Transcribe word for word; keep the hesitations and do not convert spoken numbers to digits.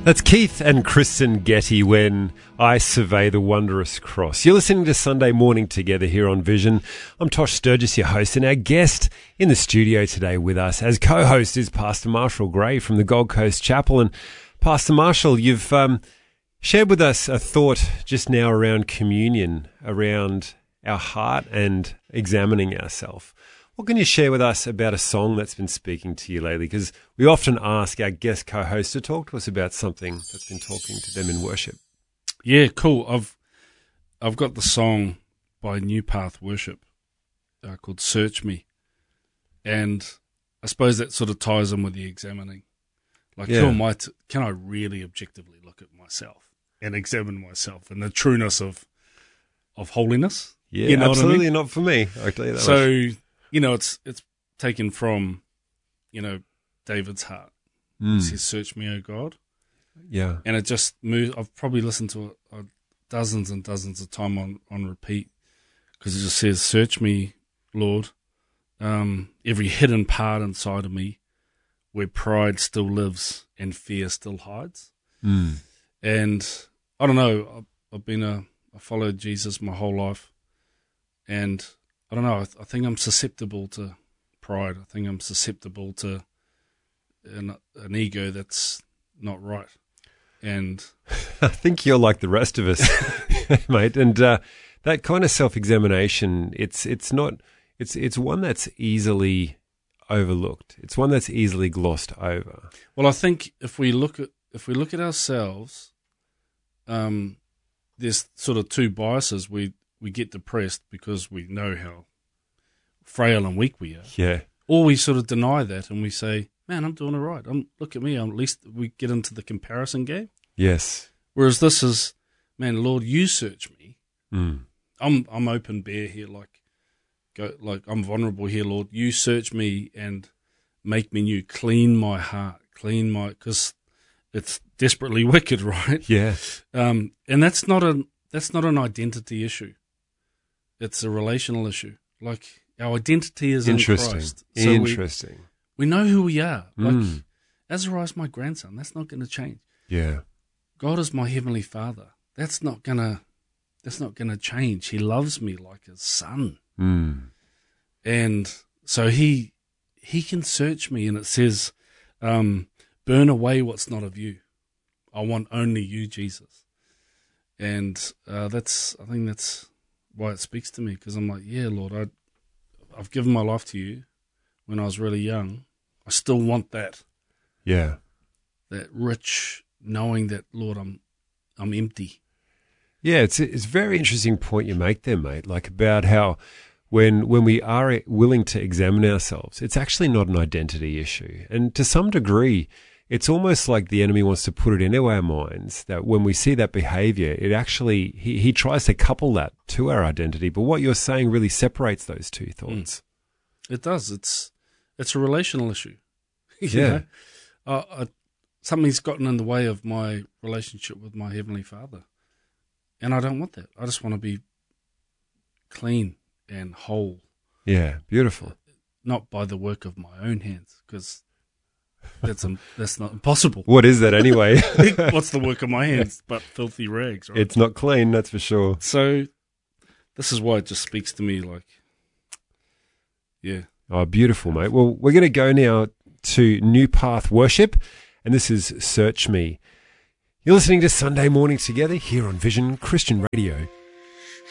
That's Keith and Kristen Getty when I survey the wondrous cross. You're listening to Sunday Morning Together here on Vision. I'm Tosh Sturgis, your host, and our guest in the studio today with us as co-host is Pastor Marshall Gray from the Gold Coast Chapel. And Pastor Marshall, you've um, shared with us a thought just now around communion, around our heart and examining ourselves. What can you share with us about a song that's been speaking to you lately? Because we often ask our guest co-host to talk to us about something that's been talking to them in worship. Yeah, cool. I've I've got the song by New Path Worship uh, called Search Me. And I suppose that sort of ties in with the examining. Like, Yeah. who am I to, can I really objectively look at myself and examine myself and the trueness of of holiness? Yeah, You know what I absolutely mean? not for me. I'll tell you that So, much. you know, it's it's taken from, you know, David's heart. Mm. It says, "Search me, O God." Yeah. And it just moved. I've probably listened to it uh, dozens and dozens of time on, on repeat because it just says, "Search me, Lord, um, every hidden part inside of me where pride still lives and fear still hides." Mm. And I don't know, I've, I've been a, I followed Jesus my whole life, and I don't know, I, I think I'm susceptible to pride. I think I'm susceptible to an, an ego that's not right. And I think you're like the rest of us, mate. And uh, that kind of self-examination, it's it's not, it's it's one that's easily overlooked. It's one that's easily glossed over. well, I think if we look at if we look at ourselves, um, there's sort of two biases. We we get depressed because we know how frail and weak we are, Yeah. or we sort of deny that and we say, "Man, I'm doing all right. I'm look at me. I'm, at least we get into the comparison game." Yes. Whereas this is, "Man, Lord, you search me. Mm. I'm I'm open bare here, like go like I'm vulnerable here, Lord. You search me and make me new. Clean my heart, clean my because it's desperately wicked, right? Yeah. Um, and that's not a that's not an identity issue. It's a relational issue. Like our identity is in Interesting. Christ. So we, Interesting. we know who we are. Like Mm. Azariah is my grandson. That's not going to change. Yeah. God is my heavenly Father. That's not gonna. That's not gonna change. He loves me like his son, Mm. and so he he can search me. And it says, um, "Burn away what's not of you. I want only you, Jesus." And uh, that's. I think that's why it speaks to me, because I'm like, yeah, Lord, I I've given my life to you when I was really young. I still want that. Yeah. That rich knowing that, Lord, I'm I'm empty. Yeah, it's it's a very interesting point you make there, mate. Like about how when when we are willing to examine ourselves, it's actually not an identity issue, and to some degree, it's almost like the enemy wants to put it into our minds that when we see that behavior, it actually he he tries to couple that to our identity. But what you're saying really separates those two thoughts. It does. It's it's a relational issue. You Yeah. know? Uh, I, something's gotten in the way of my relationship with my Heavenly Father. And I don't want that. I just want to be clean and whole, Yeah, beautiful. not by the work of my own hands, because that's um, that's not impossible. What is that anyway? What's the work of my hands but filthy rags, right? It's not clean, that's for sure. So this is why it just speaks to me like, yeah. Oh, beautiful, mate. Well, we're going to go now to New Path Worship, and this is Search Me. You're listening to Sunday Morning Together here on Vision Christian Radio.